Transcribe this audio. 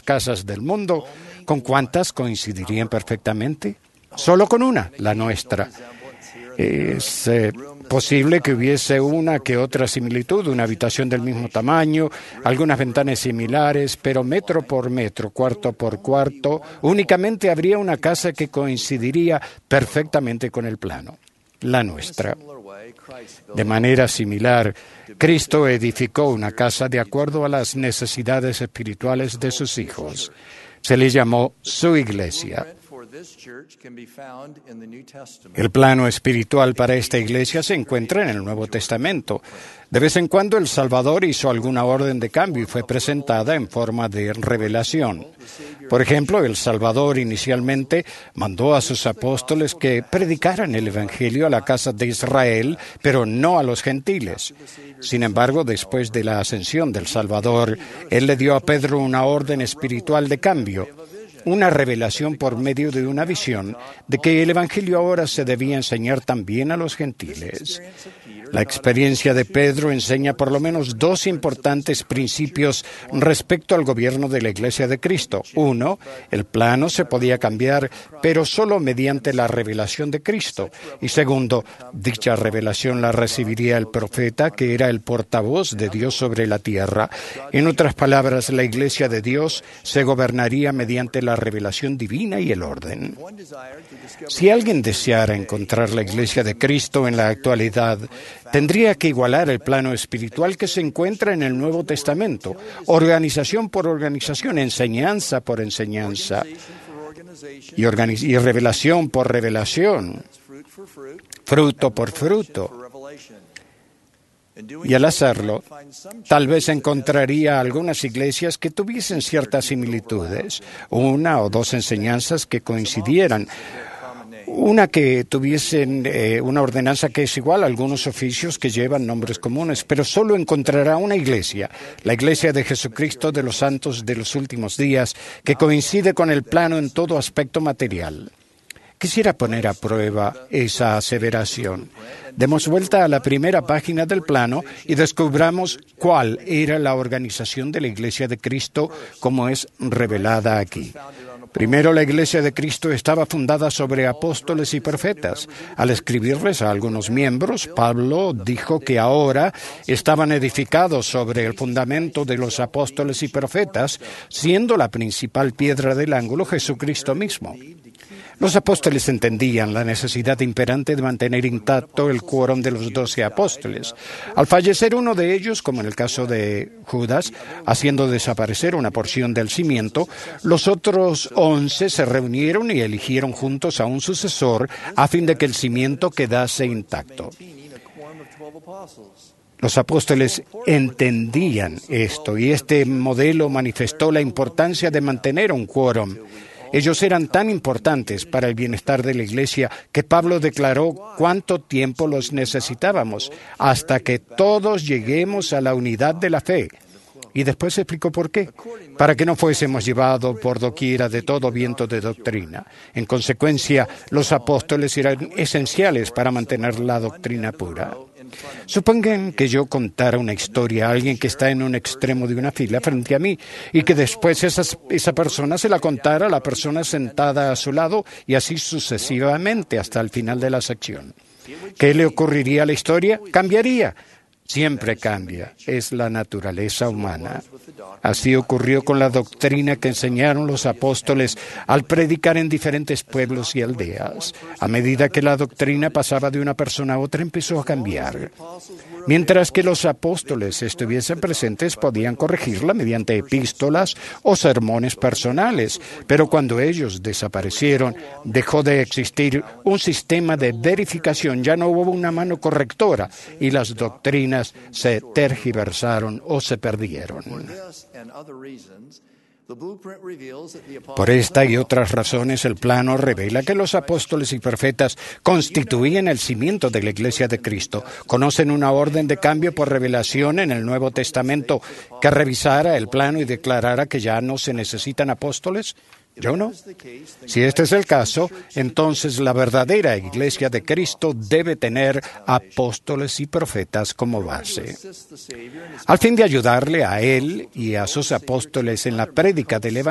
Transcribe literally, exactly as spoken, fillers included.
las casas del mundo, ¿con cuántas coincidirían perfectamente? Solo con una, la nuestra. Es eh, posible que hubiese una que otra similitud, una habitación del mismo tamaño, algunas ventanas similares, pero metro por metro, cuarto por cuarto, únicamente habría una casa que coincidiría perfectamente con el plano, la nuestra. De manera similar, Cristo edificó una casa de acuerdo a las necesidades espirituales de sus hijos. Se le llamó su iglesia. El plano espiritual para esta iglesia se encuentra en el Nuevo Testamento. De vez en cuando el Salvador hizo alguna orden de cambio y fue presentada en forma de revelación. Por ejemplo, el Salvador inicialmente mandó a sus apóstoles que predicaran el Evangelio a la casa de Israel, pero no a los gentiles. Sin embargo, después de la ascensión del Salvador, Él le dio a Pedro una orden espiritual de cambio, una revelación por medio de una visión de que el Evangelio ahora se debía enseñar también a los gentiles. La experiencia de Pedro enseña por lo menos dos importantes principios respecto al gobierno de la Iglesia de Cristo. Uno, el plano se podía cambiar, pero solo mediante la revelación de Cristo. Y segundo, dicha revelación la recibiría el profeta, que era el portavoz de Dios sobre la tierra. En otras palabras, la Iglesia de Dios se gobernaría mediante la revelación divina y el orden. Si alguien deseara encontrar la Iglesia de Cristo en la actualidad, tendría que igualar el plano espiritual que se encuentra en el Nuevo Testamento, organización por organización, enseñanza por enseñanza y, organiz- y revelación por revelación, fruto por fruto. Y al hacerlo, tal vez encontraría algunas iglesias que tuviesen ciertas similitudes, una o dos enseñanzas que coincidieran, una que tuviesen eh, una ordenanza que es igual a algunos oficios que llevan nombres comunes, pero solo encontrará una iglesia, la Iglesia de Jesucristo de los Santos de los Últimos Días, que coincide con el plano en todo aspecto material. Quisiera poner a prueba esa aseveración. Demos vuelta a la primera página del plano y descubramos cuál era la organización de la Iglesia de Cristo como es revelada aquí. Primero, la Iglesia de Cristo estaba fundada sobre apóstoles y profetas. Al escribirles a algunos miembros, Pablo dijo que ahora estaban edificados sobre el fundamento de los apóstoles y profetas, siendo la principal piedra del ángulo Jesucristo mismo. Los apóstoles entendían la necesidad imperante de mantener intacto el quórum de los doce apóstoles. Al fallecer uno de ellos, como en el caso de Judas, haciendo desaparecer una porción del cimiento, los otros once se reunieron y eligieron juntos a un sucesor a fin de que el cimiento quedase intacto. Los apóstoles entendían esto y este modelo manifestó la importancia de mantener un quórum. Ellos eran tan importantes para el bienestar de la Iglesia que Pablo declaró cuánto tiempo los necesitábamos hasta que todos lleguemos a la unidad de la fe. Y después explicó por qué, para que no fuésemos llevados por doquiera de todo viento de doctrina. En consecuencia, los apóstoles eran esenciales para mantener la doctrina pura. Supongan que yo contara una historia a alguien que está en un extremo de una fila frente a mí y que después esa, esa persona se la contara a la persona sentada a su lado y así sucesivamente hasta el final de la sección. ¿Qué le ocurriría a la historia? Cambiaría. Siempre cambia. Es la naturaleza humana. Así ocurrió con la doctrina que enseñaron los apóstoles al predicar en diferentes pueblos y aldeas. A medida que la doctrina pasaba de una persona a otra, empezó a cambiar. Mientras que los apóstoles estuviesen presentes, podían corregirla mediante epístolas o sermones personales. Pero cuando ellos desaparecieron, dejó de existir un sistema de verificación. Ya no hubo una mano correctora y las doctrinas se tergiversaron o se perdieron. Por esta y otras razones, el plano revela que los apóstoles y profetas constituían el cimiento de la Iglesia de Cristo. ¿Conocen una orden de cambio por revelación en el Nuevo Testamento que revisara el plano y declarara que ya no se necesitan apóstoles? Yo no. Si este es el caso, entonces la verdadera Iglesia de Cristo debe tener apóstoles y profetas como base. Al fin de ayudarle a Él y a sus apóstoles en la prédica del Evangelio,